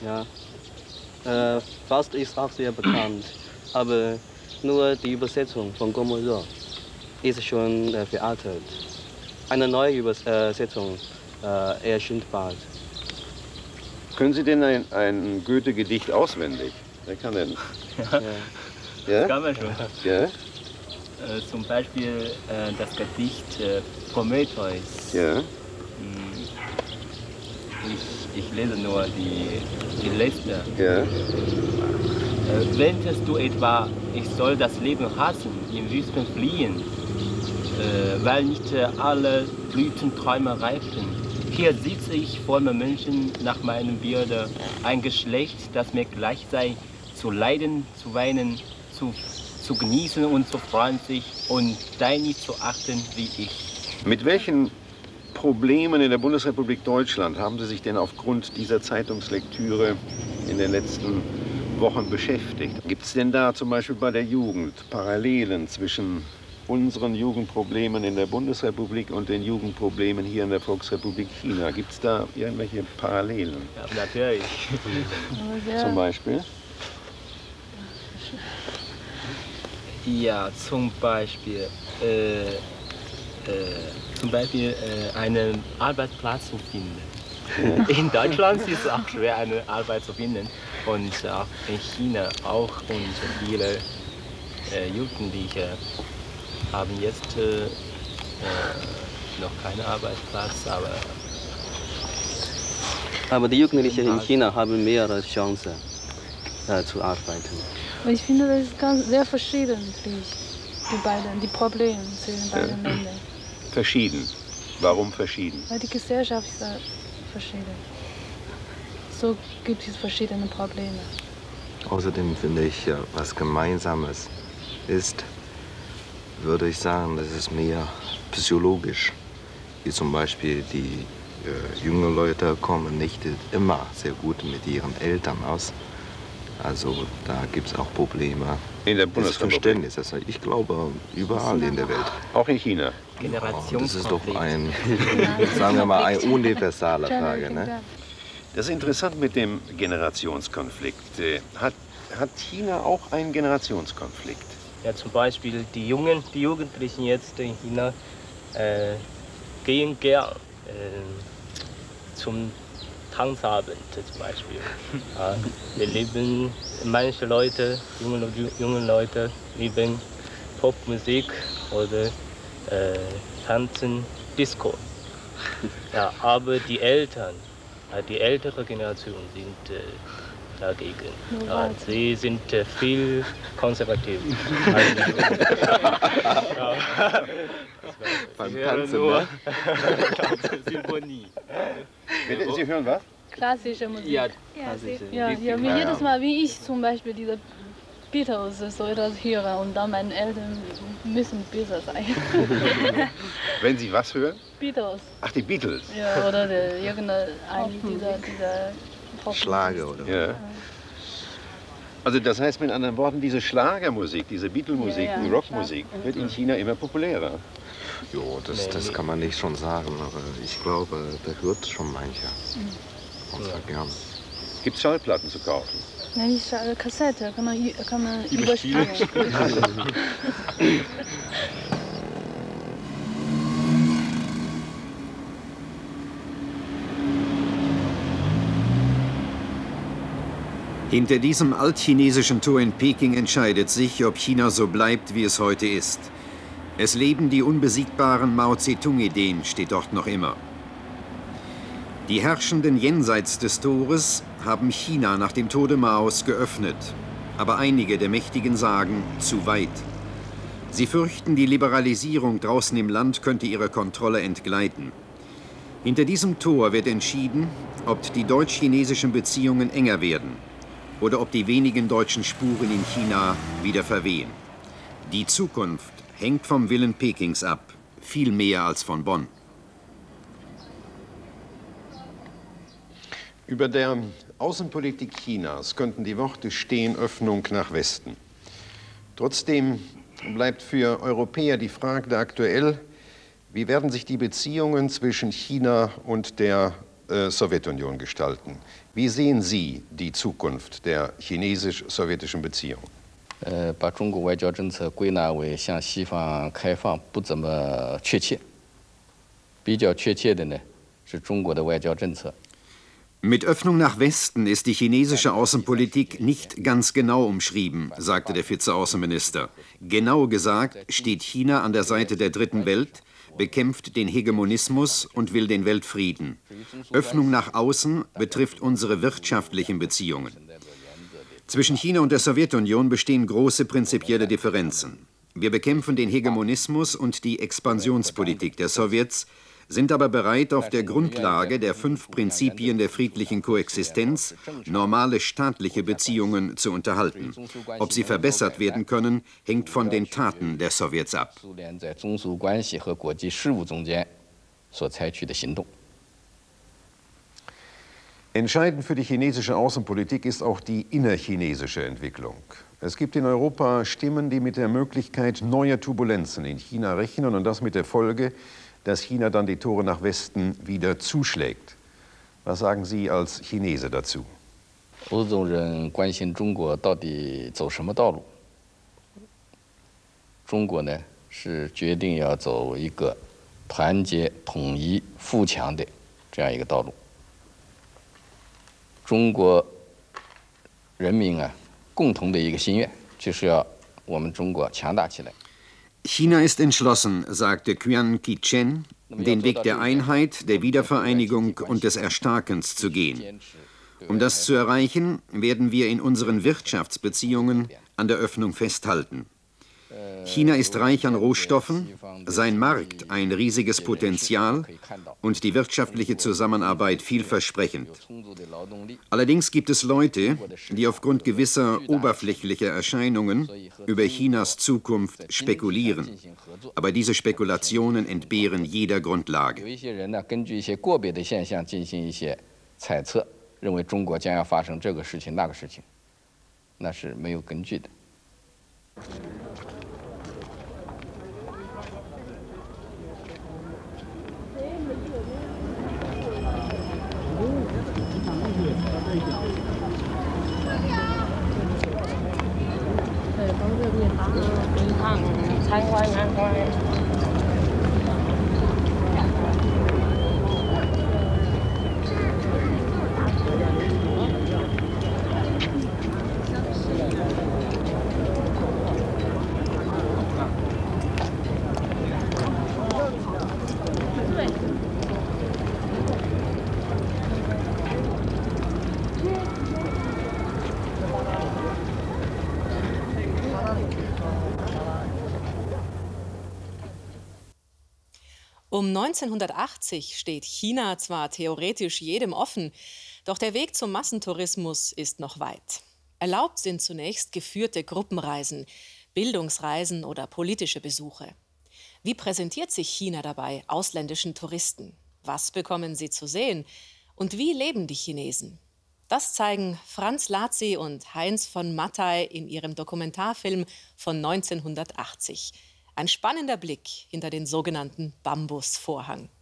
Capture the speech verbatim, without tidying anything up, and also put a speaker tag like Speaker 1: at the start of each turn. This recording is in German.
Speaker 1: Ja. Äh, Faust ist auch sehr bekannt, aber nur die Übersetzung von Gomorrah ist schon äh, veraltet. Eine neue Übersetzung äh, erscheint bald.
Speaker 2: Können Sie denn ein, ein Goethe-Gedicht auswendig? Wer kann denn?
Speaker 3: Ja,
Speaker 2: Ja?
Speaker 3: das kann man schon.
Speaker 2: Ja?
Speaker 3: Äh, zum Beispiel äh, das Gedicht äh, Prometheus.
Speaker 2: Ja.
Speaker 3: Ich, ich lese nur die, die letzte.
Speaker 2: Ja.
Speaker 3: Äh, wendest du etwa, ich soll das Leben hassen, in Wüsten fliehen, äh, weil nicht äh, alle Blütenträume reifen? Hier sitze ich vor mir Menschen nach meinem Bilde, ein Geschlecht, das mir gleich sei, zu leiden, zu weinen, zu, zu genießen und zu freuen sich und dein nicht zu achten wie ich.
Speaker 2: Mit welchen Problemen in der Bundesrepublik Deutschland haben Sie sich denn aufgrund dieser Zeitungslektüre in den letzten Wochen beschäftigt? Gibt es denn da zum Beispiel bei der Jugend Parallelen zwischen unseren Jugendproblemen in der Bundesrepublik und den Jugendproblemen hier in der Volksrepublik China? Gibt es da irgendwelche Parallelen?
Speaker 3: Ja, natürlich.
Speaker 2: Zum Beispiel?
Speaker 3: Ja, zum Beispiel, äh, äh, zum Beispiel äh, einen Arbeitsplatz zu finden. Ja. In Deutschland ist es auch schwer, eine Arbeit zu finden. Und auch in China auch. Und viele äh, Jugendliche haben jetzt äh, äh, noch keinen Arbeitsplatz, aber...
Speaker 1: Aber die Jugendlichen in China haben mehrere Chancen äh, zu arbeiten.
Speaker 4: Ich finde, das ist ganz sehr verschieden, die beiden, die Probleme zwischen beiden ja. Ländern.
Speaker 2: Verschieden. Warum verschieden?
Speaker 4: Weil die Gesellschaft ist verschieden. So gibt es verschiedene Probleme.
Speaker 5: Außerdem finde ich, ja, was Gemeinsames ist, würde ich sagen, das ist mehr psychologisch. Wie zum Beispiel die äh, jungen Leute kommen nicht immer sehr gut mit ihren Eltern aus. Also da gibt es auch Probleme.
Speaker 2: In der Bundesrepublik?
Speaker 5: Verständnis. Also ich glaube, überall in der Welt.
Speaker 2: Auch in China?
Speaker 5: Oh, das ist doch ein, sagen wir mal, eine universale Frage. Ne?
Speaker 2: Das ist interessant mit dem Generationskonflikt. Hat, hat China auch einen Generationskonflikt?
Speaker 3: Ja, zum Beispiel die Jungen, die Jugendlichen jetzt in China äh, gehen gern äh, zum Tanzabend zum Beispiel. Ja, wir lieben, manche Leute, junge, junge Leute lieben Popmusik oder äh, Tanzen, Disco. Ja, aber die Eltern, die ältere Generation sind äh, dagegen. Ja, sie sind äh, viel konservativ. Ja.
Speaker 5: Beim Tanzen, ne?
Speaker 3: Symphonie.
Speaker 2: Sie hören was?
Speaker 4: Klassische Musik.
Speaker 3: Ja,
Speaker 4: klassische. Ja, ja, wie jedes Mal, wie ich zum Beispiel diese Beatles so etwas höre und dann meine Eltern müssen besser sein.
Speaker 2: Wenn Sie was hören?
Speaker 4: Beatles.
Speaker 2: Ach, die Beatles?
Speaker 4: Ja, oder der, irgendeine dieser, dieser
Speaker 5: Schlager oder
Speaker 2: ja. Also das heißt mit anderen Worten, diese Schlagermusik, diese Beatle-Musik,
Speaker 4: ja, ja.
Speaker 2: die Rockmusik wird in China immer populärer.
Speaker 5: Jo, das, das kann man nicht schon sagen, aber ich glaube, da hört schon mancher. Und zwar gern.
Speaker 2: Gibt es Schallplatten zu kaufen?
Speaker 4: Ja, nicht Schall, Kassette, kann man, kann man überspielen.
Speaker 6: Hinter diesem altchinesischen Tor in Peking entscheidet sich, ob China so bleibt, wie es heute ist. Es leben die unbesiegbaren Mao Zedong-Ideen, steht dort noch immer. Die Herrschenden jenseits des Tores haben China nach dem Tode Maos geöffnet. Aber einige der Mächtigen sagen, zu weit. Sie fürchten, die Liberalisierung draußen im Land könnte ihre Kontrolle entgleiten. Hinter diesem Tor wird entschieden, ob die deutsch-chinesischen Beziehungen enger werden oder ob die wenigen deutschen Spuren in China wieder verwehen. Die Zukunft hängt vom Willen Pekings ab, viel mehr als von Bonn. Über der Außenpolitik Chinas könnten die Worte stehen, Öffnung nach Westen. Trotzdem bleibt für Europäer die Frage aktuell, wie werden sich die Beziehungen zwischen China und der äh, Sowjetunion gestalten?
Speaker 2: Wie sehen Sie die Zukunft der chinesisch-sowjetischen Beziehungen?
Speaker 7: 呃，把中国外交政策归纳为向西方开放不怎么确切，比较确切的呢是中国的外交政策。
Speaker 6: Mit Öffnung nach Westen ist die chinesische Außenpolitik nicht ganz genau umschrieben, sagte der Vizeaußenminister. Genau gesagt steht China an der Seite der Dritten Welt, bekämpft den Hegemonismus und will den Weltfrieden. Öffnung nach außen betrifft unsere wirtschaftlichen Beziehungen. Zwischen China und der Sowjetunion bestehen große prinzipielle Differenzen. Wir bekämpfen den Hegemonismus und die Expansionspolitik der Sowjets, sind aber bereit, auf der Grundlage der fünf Prinzipien der friedlichen Koexistenz normale staatliche Beziehungen zu unterhalten. Ob sie verbessert werden können, hängt von den Taten der Sowjets ab.
Speaker 2: Entscheidend für die chinesische Außenpolitik ist auch die innerchinesische Entwicklung. Es gibt in Europa Stimmen, die mit der Möglichkeit neuer Turbulenzen in China rechnen und das mit der Folge, dass China dann die Tore nach Westen wieder zuschlägt. Was sagen Sie als Chinese dazu?
Speaker 7: 欧洲人关心中国到底走什么道路？中国呢是决定要走一个团结、统一、富强的这样一个道路。中国人民啊共同的一个心愿，就是要我们中国强大起来。
Speaker 6: China ist entschlossen, sagte Qian Qichen, den Weg der Einheit, der Wiedervereinigung und des Erstarkens zu gehen. Um das zu erreichen, werden wir in unseren Wirtschaftsbeziehungen an der Öffnung festhalten. China ist reich an Rohstoffen, sein Markt ein riesiges Potenzial und die wirtschaftliche Zusammenarbeit vielversprechend. Allerdings gibt es Leute, die aufgrund gewisser oberflächlicher Erscheinungen über Chinas Zukunft spekulieren. Aber diese Spekulationen entbehren jeder Grundlage.
Speaker 7: 认为中国将要发生这个事情那个事情，那是没有根据的。
Speaker 8: 对，都是地方一趟参观参观。
Speaker 9: Um neunzehnhundertachtzig steht China zwar theoretisch jedem offen, doch der Weg zum Massentourismus ist noch weit. Erlaubt sind zunächst geführte Gruppenreisen, Bildungsreisen oder politische Besuche. Wie präsentiert sich China dabei ausländischen Touristen? Was bekommen sie zu sehen? Und wie leben die Chinesen? Das zeigen Franz Lazi und Heinz von Mattei in ihrem Dokumentarfilm von neunzehnhundertachtzig. Ein spannender Blick hinter den sogenannten Bambusvorhang.